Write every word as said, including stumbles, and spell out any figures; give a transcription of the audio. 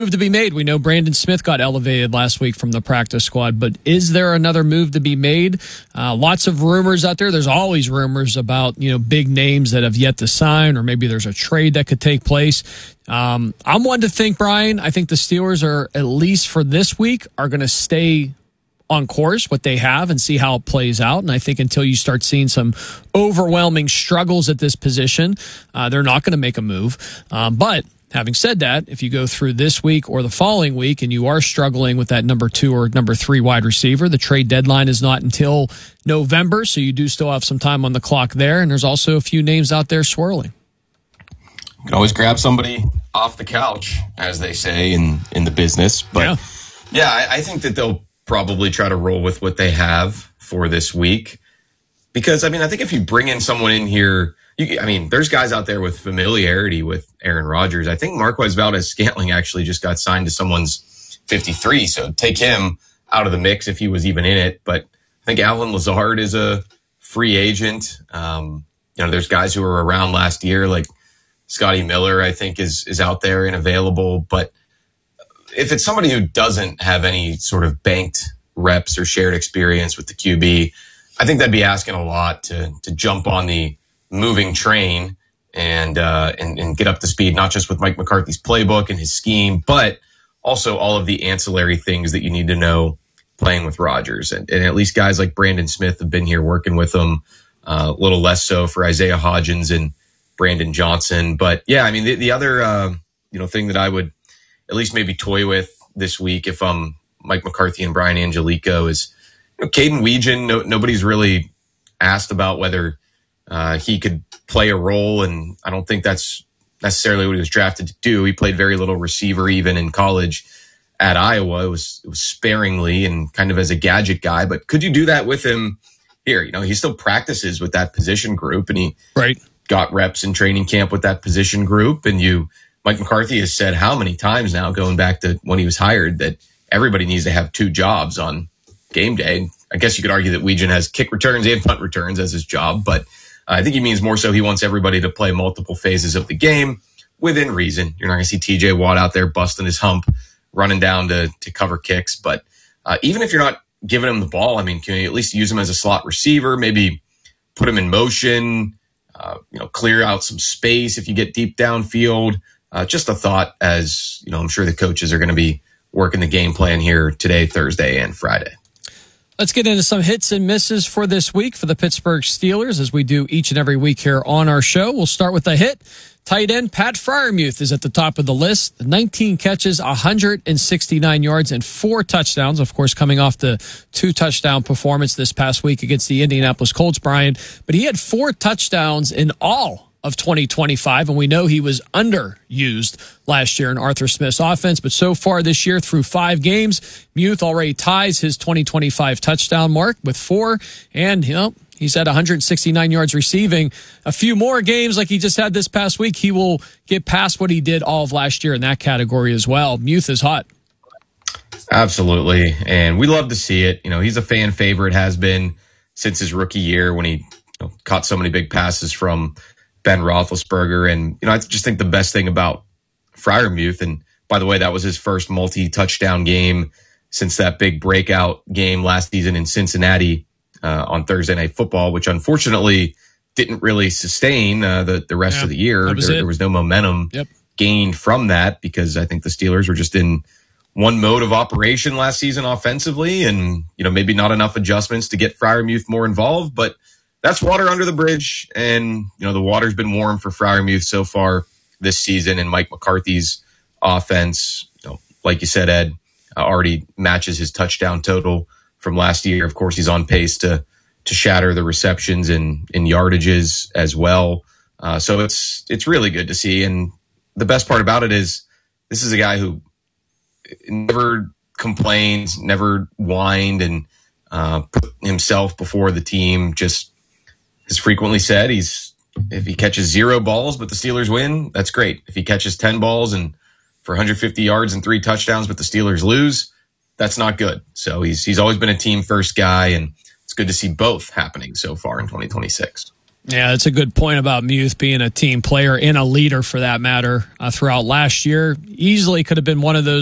Move to be made. We know Brandon Smith got elevated last week from the practice squad, but is there another move to be made? Uh, lots of rumors out there. There's always rumors about, you know, big names that have yet to sign, or maybe there's a trade that could take place. Um, I'm one to think, Brian, I think the Steelers are, at least for this week, are going to stay on course, what they have, and see how it plays out. And I think until you start seeing some overwhelming struggles at this position, uh, they're not going to make a move. Um, but having said that, if you go through this week or the following week and you are struggling with that number two or number three wide receiver, the trade deadline is not until November, so you do still have some time on the clock there. And there's also a few names out there swirling. You can always grab somebody off the couch, as they say in, in the business. But yeah, yeah I, I think that they'll probably try to roll with what they have for this week. Because, I mean, I think if you bring in someone in here, you, I mean, there's guys out there with familiarity with Aaron Rodgers. I think Marquez Valdes-Scantling actually just got signed to someone's fifty-three, so take him out of the mix if he was even in it. But I think Allen Lazard is a free agent. Um, you know, there's guys who were around last year, like Scotty Miller, I think, is is out there and available. But if it's somebody who doesn't have any sort of banked reps or shared experience with the Q B, I think that'd be asking a lot to to jump on the moving train and, uh, and and get up to speed, not just with Mike McCarthy's playbook and his scheme, but also all of the ancillary things that you need to know playing with Rodgers. And, and at least guys like Brandon Smith have been here working with him, uh, a little less so for Isaiah Hodgins and Brandon Johnson. But yeah, I mean, the, the other uh, you know thing that I would at least maybe toy with this week if I'm Mike McCarthy and Brian Angelico is, you know, Caden Weegan. No, nobody's really asked about whether uh, he could play a role, and I don't think that's necessarily what he was drafted to do. He played very little receiver even in college at Iowa. It was, it was sparingly and kind of as a gadget guy. But could you do that with him here? You know, he still practices with that position group, and he right. got reps in training camp with that position group. And you, Mike McCarthy has said how many times now, going back to when he was hired, that everybody needs to have two jobs on game day. I guess you could argue that Weegan has kick returns and punt returns as his job, but I think he means more so he wants everybody to play multiple phases of the game within reason. You're not going to see T J Watt out there busting his hump, running down to to cover kicks. But uh, even if you're not giving him the ball, I mean, can you at least use him as a slot receiver? Maybe put him in motion, uh, you know, clear out some space if you get deep downfield. Uh, just a thought, as you know, I'm sure the coaches are going to be working the game plan here today, Thursday, and Friday. Let's get into some hits and misses for this week for the Pittsburgh Steelers, as we do each and every week here on our show. We'll start with the hit. Tight end Pat Freiermuth is at the top of the list. nineteen catches, one hundred sixty-nine yards, and four touchdowns. Of course, coming off the two-touchdown performance this past week against the Indianapolis Colts, Brian. But he had four touchdowns in all of twenty twenty-five, and we know he was underused last year in Arthur Smith's offense. But so far this year, through five games, Muth already ties his twenty twenty-five touchdown mark with four, and you know, he's at one hundred sixty-nine yards receiving. A few more games like he just had this past week, he will get past what he did all of last year in that category as well. Muth is hot. Absolutely, and we love to see it. You know, he's a fan favorite, has been since his rookie year when he you know, caught so many big passes from Ben Roethlisberger. And, you know, I just think the best thing about Freiermuth, and by the way, that was his first multi-touchdown game since that big breakout game last season in Cincinnati uh, on Thursday Night Football, which unfortunately didn't really sustain uh, the, the rest yeah, of the year. Was there, there was no momentum yep. gained from that because I think the Steelers were just in one mode of operation last season offensively, and, you know, maybe not enough adjustments to get Freiermuth more involved, but that's water under the bridge, and you know the water's been warm for Freiermuth so far this season. And Mike McCarthy's offense, you know, like you said, Ed, uh, already matches his touchdown total from last year. Of course, he's on pace to to shatter the receptions and in yardages as well. Uh, so it's it's really good to see. And the best part about it is this is a guy who never complains, never whined, and uh, put himself before the team. Just as frequently said, he's if he catches zero balls but the Steelers win, that's great. If he catches ten balls and for one hundred fifty yards and three touchdowns but the Steelers lose, that's not good. So he's he's always been a team first guy, and it's good to see both happening so far in twenty twenty-six. Yeah, that's a good point about Muth being a team player and a leader for that matter uh, throughout last year. Easily could have been one of those